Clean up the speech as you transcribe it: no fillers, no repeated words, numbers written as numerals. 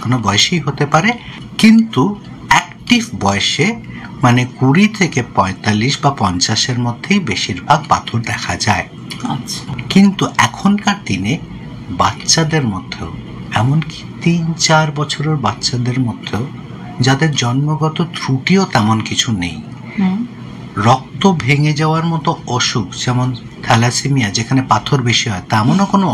কোনো বয়সেই হতে পারে, কিন্তু অ্যাক্টিভ বয়সে মানে 20 থেকে 45 বা 50-এর মধ্যেই বেশিরভাগ পাথর দেখা যায়। আচ্ছা, কিন্তু এখনকার দিনে বাচ্চাদের মধ্যেও, এমনকি 3-4 বছরের বাচ্চাদের মধ্যেও যাদের জন্মগত ত্রুটিও তেমন কিছু নেই, রক্ত ভেঙে যাওয়ার মতো অসুখ যেমন থ্যালাসেমিয়া যেখানে পাথর বেশি হয় তেমনও কোনো